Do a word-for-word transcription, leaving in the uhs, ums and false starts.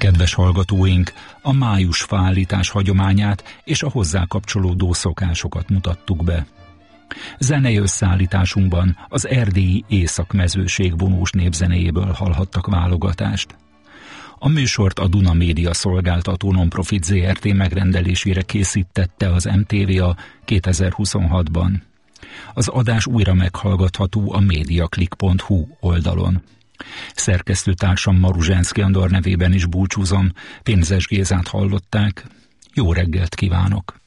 Kedves hallgatóink, a május faállítás hagyományát és a hozzá kapcsolódó szokásokat mutattuk be. Zenei összeállításunkban az erdélyi Észak-mezőség vonós népzenéjéből hallhattak válogatást. A műsort a Duna Média Szolgáltató Nonprofit zé er té megrendelésére készítette az em té vé á kétezer-huszonhatban. Az adás újra meghallgatható a mediaclick pont hu oldalon. Szerkesztőtársam Maruzsánszky Andor nevében is búcsúzom, Pénzes Gézát hallották. Jó reggelt kívánok!